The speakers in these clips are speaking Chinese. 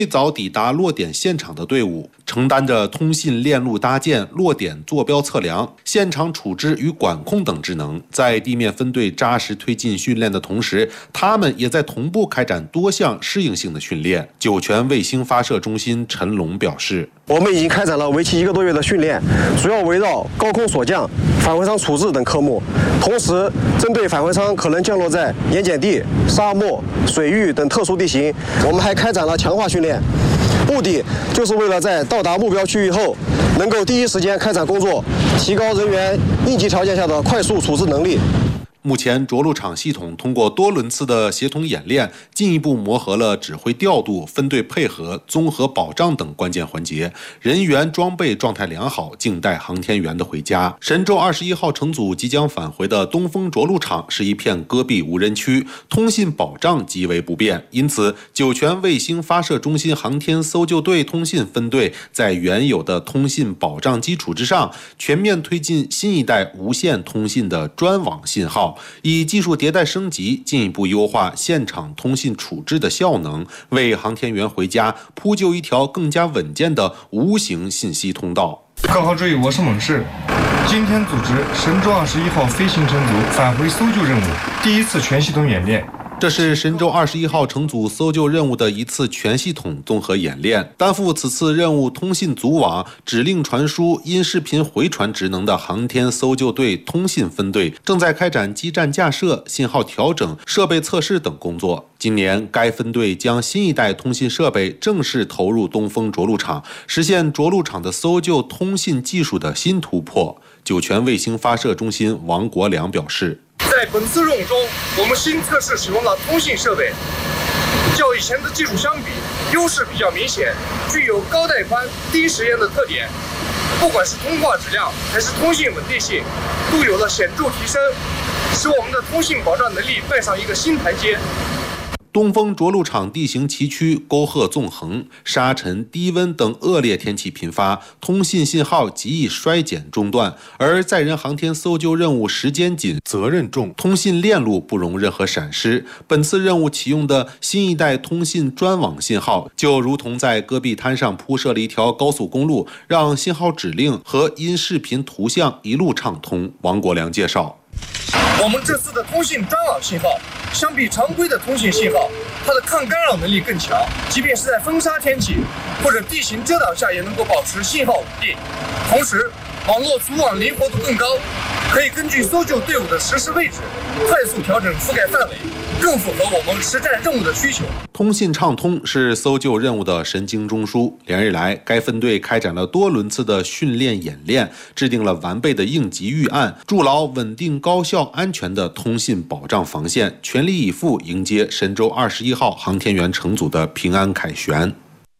最早抵达落点现场的队伍，承担着通信链路搭建、落点坐标测量、现场处置与管控等职能。在地面分队扎实推进训练的同时，他们也在同步开展多项适应性的训练。酒泉卫星发射中心陈龙表示， 我们已经开展了为期1个多月的训练，主要围绕高空锁降、返回舱处置等科目，同时针对返回舱可能降落在盐碱地、沙漠、水域等特殊地形，我们还开展了强化训练，目的就是为了在到达目标区域后，能够第一时间开展工作，提高人员应急条件下的快速处置能力。 目前，着陆场系统通过多轮次的协同演练，进一步磨合了指挥调度、分队配合、综合保障等关键环节，人员装备状态良好，静待航天员的回家。神舟21号乘组即将返回的东风着陆场是一片戈壁无人区，通信保障极为不便，因此酒泉卫星发射中心航天搜救队通信分队在原有的通信保障基础之上，全面推进新一代无线通信的专网信号，以技术迭代升级，进一步优化现场通信处置的效能，为航天员回家铺就一条更加稳健的无形信息通道。 各号注意，我是猛士。今天组织神舟21号飞行乘组返回搜救任务第一次全系统演练。 这是神舟21号乘组搜救任务的一次全系统综合演练。担负此次任务通信组网、指令传输、音视频回传职能的航天搜救队通信分队，正在开展基站架设、信号调整、设备测试等工作。今年，该分队将新一代通信设备正式投入东风着陆场，实现着陆场的搜救通信技术的新突破。酒泉卫星发射中心王国良表示， 在本次任务中，我们新测试使用了通信设备，较以前的技术相比，优势比较明显，具有高带宽、低时延的特点。不管是通话质量还是通信稳定性，都有了显著提升，使我们的通信保障能力迈上一个新台阶。 东风着陆场地形崎岖，沟壑纵横，沙尘、低温等恶劣天气频发，通信信号极易衰减中断。而载人航天搜救任务时间紧、责任重，通信链路不容任何闪失。本次任务启用的新一代通信专网信号，就如同在戈壁滩上铺设了一条高速公路，让信号指令和音视频图像一路畅通。王国良介绍， 我们这次的通信专网信号，相比常规的通信信号，它的抗干扰能力更强，即便是在风沙天气或者地形遮挡下，也能够保持信号稳定。同时，网络组网灵活度更高，可以根据搜救队伍的实时位置，快速调整覆盖范围，更符合我们实战任务的需求。 通信畅通是搜救任务的神经中枢。连日来，该分队开展了多轮次的训练演练，制定了完备的应急预案，筑牢稳定、高效、安全的通信保障防线，全力以赴迎接神舟21号航天员乘组的平安凯旋。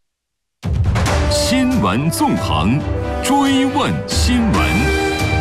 新闻纵横，追问新闻。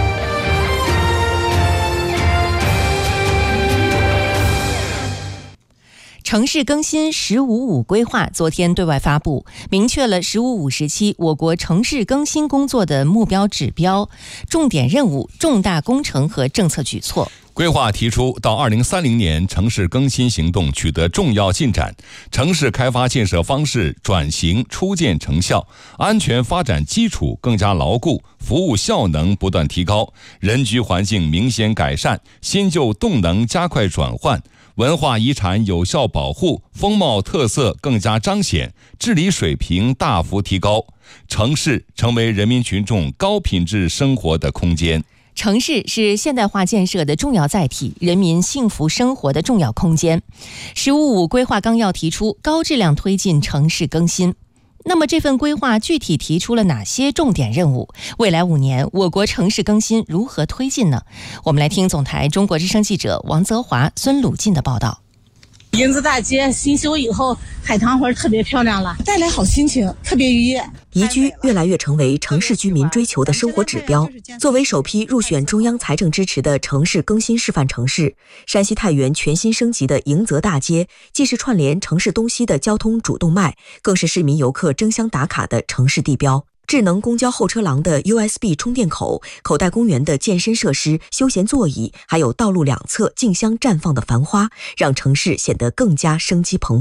城市更新“十五五”规划昨天对外发布，明确了“十五五”时期我国城市更新工作的目标指标、重点任务、重大工程和政策举措。 规划提出，到2030年，城市更新行动取得重要进展，城市开发建设方式转型初见成效，安全发展基础更加牢固，服务效能不断提高，人居环境明显改善，新旧动能加快转换，文化遗产有效保护，风貌特色更加彰显，治理水平大幅提高，城市成为人民群众高品质生活的空间。 城市是现代化建设的重要载体，人民幸福生活的重要空间。“十五五”规划纲要提出高质量推进城市更新。那么这份规划具体提出了哪些重点任务？未来5年，我国城市更新如何推进呢？我们来听总台中国之声记者王泽华、孙鲁进的报道。 银子大街新修以后，海棠花特别漂亮了，带来好心情，特别愉悦。 宜居越来越成为城市居民追求的生活指标。作为首批入选中央财政支持的城市更新示范城市，山西太原全新升级的迎泽大街，既是串联城市东西的交通主动脉，更是市民游客争相打卡的城市地标。智能公交候车廊的 USB 充电口、口袋公园的健身设施、休闲座椅，还有道路两侧竞相绽放的繁花，让城市显得更加生机蓬勃。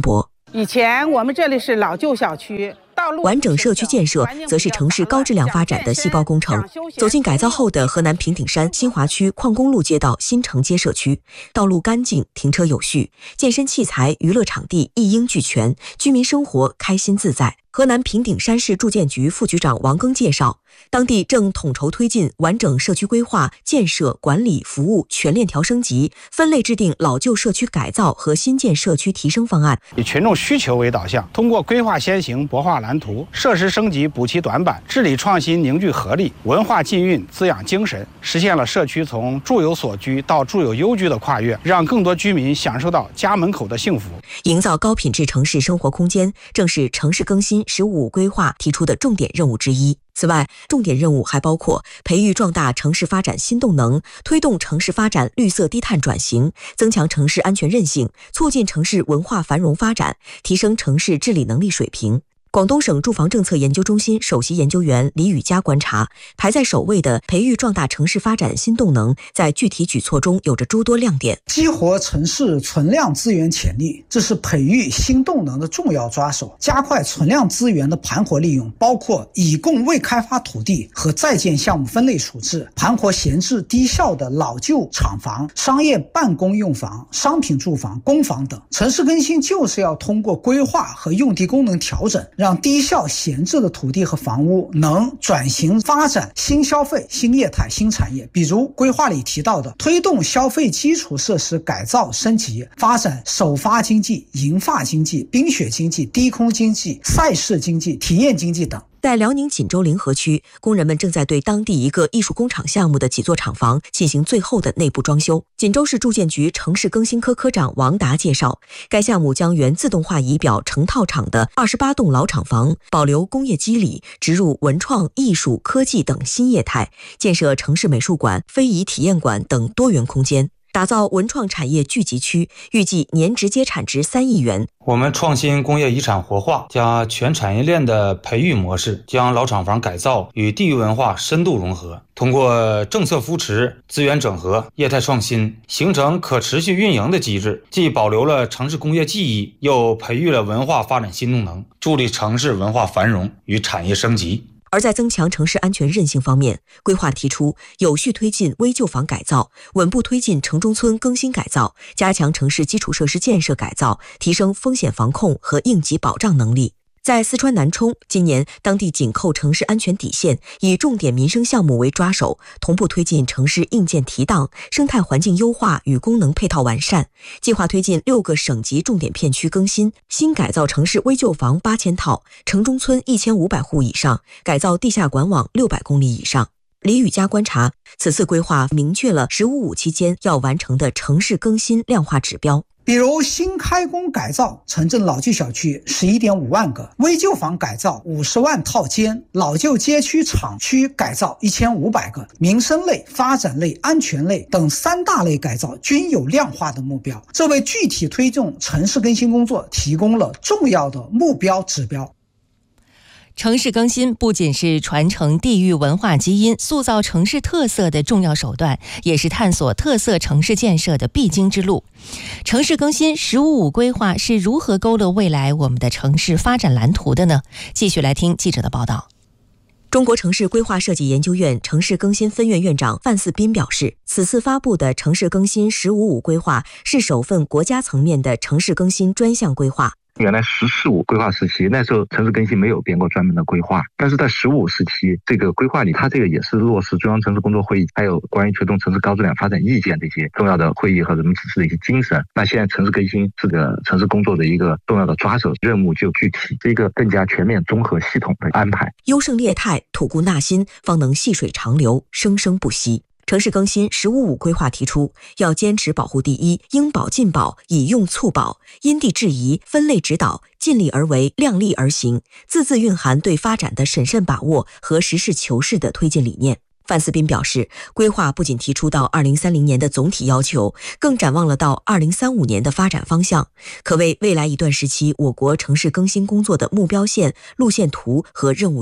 以前我们这里是老旧小区， 完整社区建设则是城市高质量发展的细胞工程。走进改造后的河南平顶山新华区矿工路街道新城街社区，道路干净，停车有序，健身器材、娱乐场地一应俱全，居民生活开心自在。河南平顶山市住建局副局长王庚介绍，当地正统筹推进完整社区规划、建设、管理、服务全链条升级，分类制定老旧社区改造和新建社区提升方案， 以群众需求为导向，通过规划先行、博画蓝图、设施升级补齐短板、治理创新凝聚合力、文化浸润滋养精神，实现了社区从住有所居到住有优居的跨越，让更多居民享受到家门口的幸福。 营造高品质城市生活空间，正是城市更新“15+5”规划提出的重点任务之一。此外，重点任务还包括培育壮大城市发展新动能，推动城市发展绿色低碳转型，增强城市安全韧性，促进城市文化繁荣发展，提升城市治理能力水平。广东省住房政策研究中心首席研究员李宇佳观察，排在首位的培育壮大城市发展新动能，在具体举措中有着诸多亮点。 激活城市存量资源潜力，这是培育新动能的重要抓手。加快存量资源的盘活利用，包括已供未开发土地和在建项目分类处置，盘活闲置低效的老旧厂房、商业办公用房、商品住房、公房等。城市更新就是要通过规划和用地功能调整，让低效闲置的土地和房屋能转型发展新消费、新业态、新产业。比如规划里提到的推动消费基础设施改造升级，发展首发经济、银发经济、冰雪经济、低空经济、赛事经济、体验经济等。 在辽宁锦州临河区，工人们正在对当地一个艺术工厂项目的几座厂房进行最后的内部装修。锦州市住建局城市更新科科长王达介绍，该项目将原自动化仪表成套厂的28栋老厂房保留工业基理，植入文创、艺术、科技等新业态，建设城市美术馆、非遗体验馆等多元空间，打造文创产业聚集区，预计年直接产值3亿元。 我们创新工业遗产活化加全产业链的培育模式，将老厂房改造与地域文化深度融合，通过政策扶持、资源整合、业态创新，形成可持续运营的机制，既保留了城市工业记忆，又培育了文化发展新动能，助力城市文化繁荣与产业升级。 而在增强城市安全韧性方面，规划提出有序推进危旧房改造，稳步推进城中村更新改造，加强城市基础设施建设改造，提升风险防控和应急保障能力。在四川南充，今年当地紧扣城市安全底线，以重点民生项目为抓手，同步推进城市硬件提档、生态环境优化与功能配套完善，计划推进6个省级重点片区更新，新改造城市危旧房8000套，城中村1500户以上，改造地下管网600公里以上。李宇佳观察，此次规划明确了“15+5”期间要完成的城市更新量化指标。 比如新开工改造城镇老旧小区11.5万个，危旧房改造50万套间，老旧街区厂区改造1500个，民生类、发展类、安全类等3大类改造均有量化的目标，这为具体推动城市更新工作提供了重要的目标指标。 城市更新不仅是传承地域文化基因、塑造城市特色的重要手段，也是探索特色城市建设的必经之路。城市更新“15+5”规划是如何勾勒未来我们的城市发展蓝图的呢？继续来听记者的报道。 中国城市规划设计研究院城市更新分院院长范四斌表示，此次发布的城市更新“15+5”规划是首份国家层面的城市更新专项规划。 原来“14+5”规划时期，那时候城市更新没有编过专门的规划，但是在“15+5”时期这个规划里，它这个也是落实中央城市工作会议还有关于推动城市高质量发展意见这些重要的会议和人们指示的一些精神。那现在城市更新是个城市工作的一个重要的抓手，任务就具体，是一个更加全面综合系统的安排。 优胜劣汰，吐故纳新，方能细水长流，生生不息。城市更新“15+5”规划提出，要坚持保护第一，应保尽保，以用促保，因地制宜，分类指导，尽力而为，量力而行，字字蕴含对发展的审慎把握和实事求是的推进理念。范四斌表示，规划不仅提出到2030年的总体要求，更展望了到2035年的发展方向，可谓未来一段时期我国城市更新工作的目标线、路线图和任务书。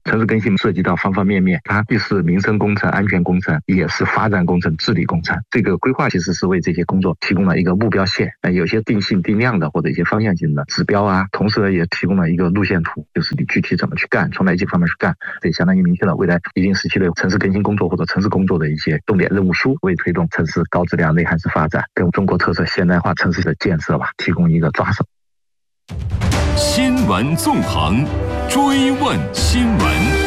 城市更新涉及到方方面面，它既是民生工程、安全工程，也是发展工程、治理工程。这个规划其实是为这些工作提供了一个目标线，有些定性定量的或者一些方向性的指标啊，同时也提供了一个路线图，就是你具体怎么去干，从哪些方面去干，这相当于明确了未来一定时期的城市更新工作或者城市工作的一些重点任务书，为推动城市高质量内涵式发展跟中国特色现代化城市的建设提供一个抓手。 新闻纵横，追问新闻。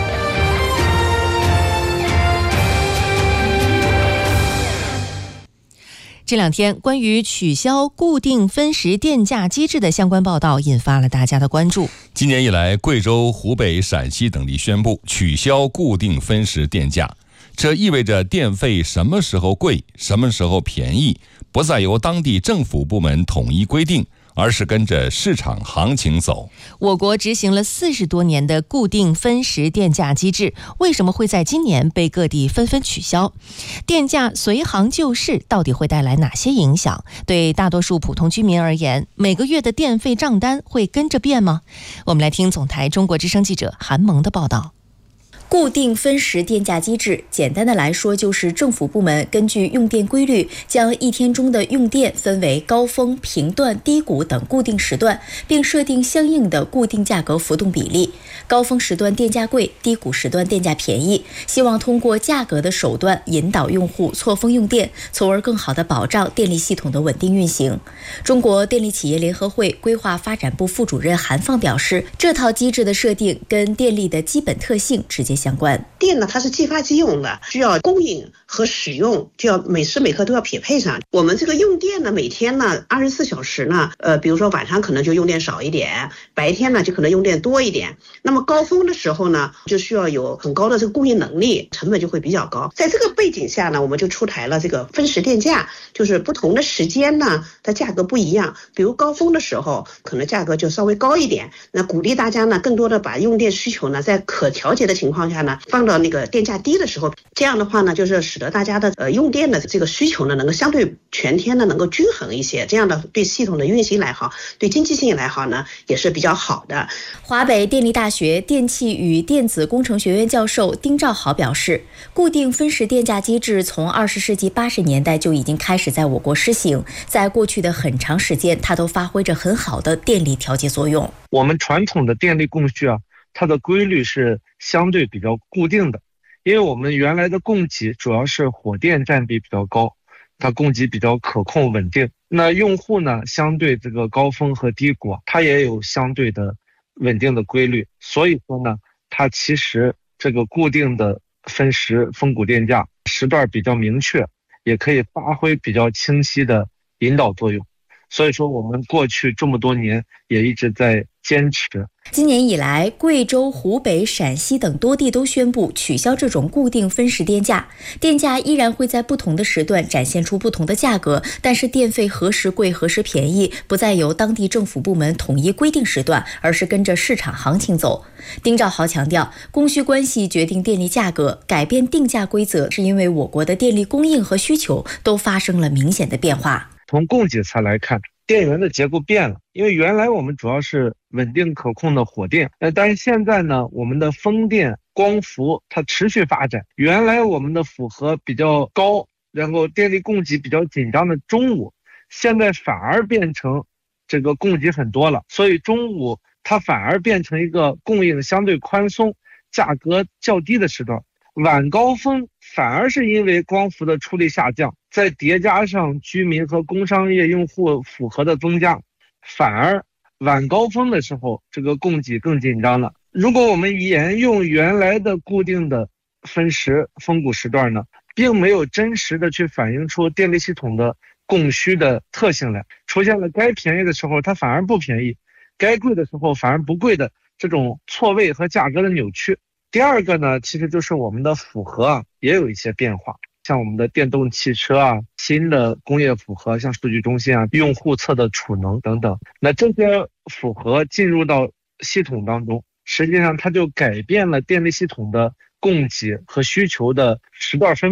这两天，关于取消固定分时电价机制的相关报道引发了大家的关注。 今年以来，贵州、湖北、陕西等地宣布取消固定分时电价，这意味着电费什么时候贵、什么时候便宜，不再由当地政府部门统一规定，而是跟着市场行情走。 我国执行了40多年的固定分时电价机制，为什么会在今年被各地纷纷取消？电价随行就市到底会带来哪些影响？对大多数普通居民而言，每个月的电费账单会跟着变吗？我们来听总台中国之声记者韩萌的报道。 固定分时电价机制，简单的来说就是政府部门根据用电规律，将一天中的用电分为高峰、频段、低谷等固定时段，并设定相应的固定价格浮动比例。高峰时段电价贵，低谷时段电价便宜，希望通过价格的手段引导用户错峰用电，从而更好地保障电力系统的稳定运行。中国电力企业联合会规划发展部副主任韩放表示，这套机制的设定跟电力的基本特性直接相关。 电呢，它是即发即用的，需要供应和使用就要每时每刻都要匹配上。我们这个用电呢，每天呢24小时呢，比如说晚上可能就用电少一点，白天呢就可能用电多一点。那么高峰的时候呢，就需要有很高的这个供应能力，成本就会比较高。在这个背景下呢，我们就出台了这个分时电价，就是不同的时间呢，它价格不一样。比如高峰的时候，可能价格就稍微高一点，那鼓励大家呢，更多的把用电需求呢，在可调节的情况下呢，放到那个电价低的时候，这样的话呢，就是使得大家的用电的这个需求呢，能够相对全天呢能够均衡一些，这样的对系统的运行来好，对经济性来好呢，也是比较好的。 华北电力大学电气与电子工程学院教授丁兆豪表示，固定分时电价机制从20世纪80年代就已经开始在我国施行，在过去的很长时间，它都发挥着很好的电力调节作用。 我们传统的电力供需啊，它的规律是相对比较固定的，因为我们原来的供给主要是火电占比比较高，它供给比较可控稳定。那用户呢，相对这个高峰和低谷，它也有相对的稳定的规律。所以说呢，它其实这个固定的分时分谷电价时段比较明确，也可以发挥比较清晰的引导作用。所以说我们过去这么多年也一直在坚持。 今年以来，贵州、湖北、陕西等多地都宣布取消这种固定分时电价，电价依然会在不同的时段展现出不同的价格，但是电费何时贵何时便宜不再由当地政府部门统一规定时段，而是跟着市场行情走。丁兆豪强调，供需关系决定电力价格，改变定价规则是因为我国的电力供应和需求都发生了明显的变化。 从供给侧来看，电源的结构变了，因为原来我们主要是稳定可控的火电，但是现在呢，我们的风电、光伏它持续发展。原来我们的负荷比较高，然后电力供给比较紧张的中午，现在反而变成这个供给很多了，所以中午它反而变成一个供应相对宽松、价格较低的时段。晚高峰反而是因为光伏的出力下降，再叠加上居民和工商业用户负荷的增加，反而晚高峰的时候这个供给更紧张了。如果我们沿用原来的固定的分时分谷时段呢，并没有真实的去反映出电力系统的供需的特性来，出现了该便宜的时候它反而不便宜，该贵的时候反而不贵的这种错位和价格的扭曲。第二个呢，其实就是我们的负荷啊也有一些变化，像我们的电动汽车啊、新的工业负荷，像数据中心啊、用户侧的储能等等，那这些负荷进入到系统当中，实际上它就改变了电力系统的供给和需求的时段分布。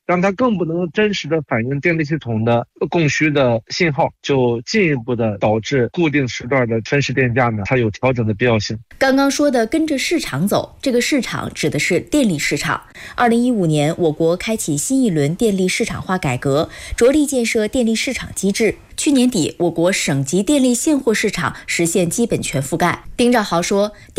让它更不能真实的反映电力系统的供需的信号，就进一步的导致固定时段的分时电价呢，它有调整的必要性。 刚刚说的跟着市场走，这个市场指的是电力市场。2015年，我国开启新一轮电力市场化改革，着力建设电力市场机制。去年底，我国省级电力现货市场实现基本全覆盖。丁兆豪说，